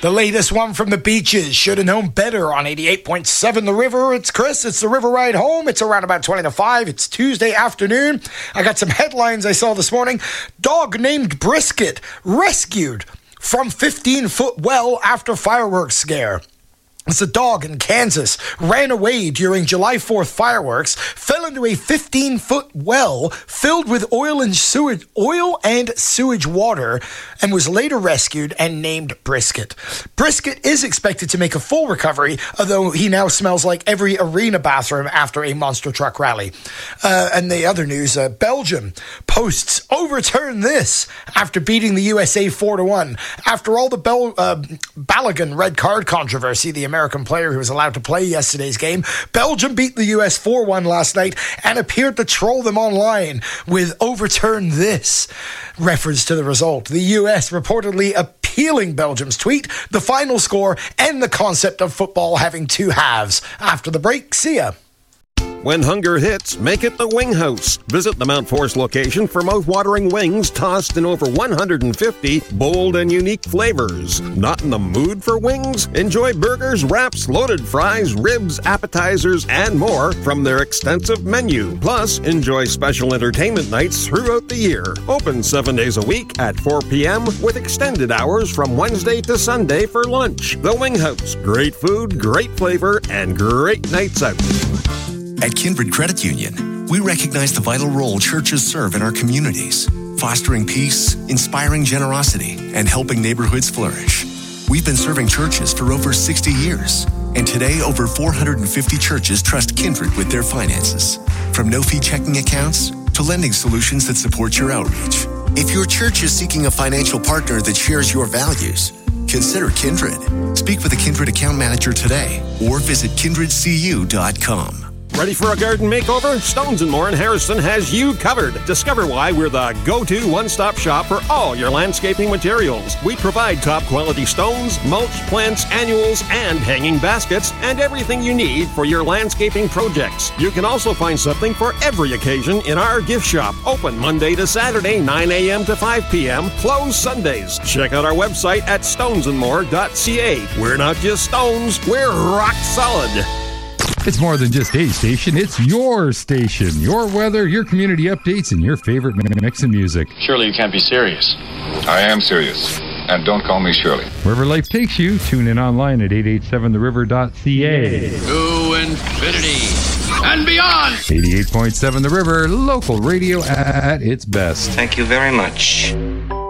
The latest one from the beaches. Should have known better on 88.7 The River. It's Chris. It's the River Ride Home. It's around about 20 to 5. It's Tuesday afternoon. I got some headlines I saw this morning. Dog named Brisket rescued from 15-foot well after fireworks scare. It's a dog in Kansas, ran away during July 4th fireworks, fell into a 15-foot well filled with oil and sewage water, and was later rescued and named Brisket. Brisket is expected to make a full recovery, although he now smells like every arena bathroom after a monster truck rally. And the other news, Belgium posts overturn this after beating the USA 4-1. After all the Balogun red card controversy, the American player who was allowed to play yesterday's game, Belgium beat the US 4-1 last night and appeared to troll them online with overturn this reference to the result. The US reportedly appealing Belgium's tweet, the final score, and the concept of football having two halves. After the break, see ya. When hunger hits, make it the Wing House. Visit the Mount Forest location for mouth-watering wings tossed in over 150 bold and unique flavors. Not in the mood for wings? Enjoy burgers, wraps, loaded fries, ribs, appetizers, and more from their extensive menu. Plus, enjoy special entertainment nights throughout the year. Open 7 days a week at 4 p.m. with extended hours from Wednesday to Sunday for lunch. The Wing House. Great food, great flavor, and great nights out. At Kindred Credit Union, we recognize the vital role churches serve in our communities, fostering peace, inspiring generosity, and helping neighborhoods flourish. We've been serving churches for over 60 years, and today over 450 churches trust Kindred with their finances. From no-fee checking accounts to lending solutions that support your outreach. If your church is seeking a financial partner that shares your values, consider Kindred. Speak with a Kindred account manager today or visit kindredcu.com. Ready for a garden makeover? Stones & More in Harrison has you covered. Discover why we're the go-to one-stop shop for all your landscaping materials. We provide top-quality stones, mulch, plants, annuals, and hanging baskets, and everything you need for your landscaping projects. You can also find something for every occasion in our gift shop. Open Monday to Saturday, 9 a.m. to 5 p.m. Closed Sundays. Check out our website at stonesandmore.ca. We're not just stones, we're rock solid. It's more than just a station, it's your station. Your weather, your community updates, and your favorite mix of music. Surely you can't be serious. I am serious. And don't call me Shirley. Wherever life takes you, tune in online at 887theriver.ca. To infinity and beyond! 88.7 The River, local radio at its best. Thank you very much.